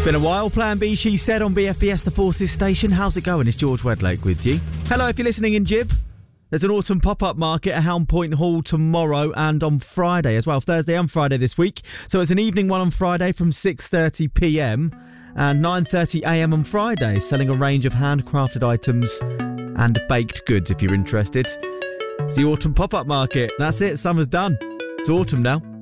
Been a while. Plan B, she said, on BFBS The Forces station. How's it going? It's George Wedlake with you. Hello, if you're listening in Jib. There's an autumn pop-up market at Helm Point Hall tomorrow and on Friday as well. Thursday and Friday this week. So it's an evening one on Friday from 6:30pm and 9:30am on Friday, selling a range of handcrafted items and baked goods if you're interested. It's the autumn pop-up market. That's it. Summer's done. It's autumn now.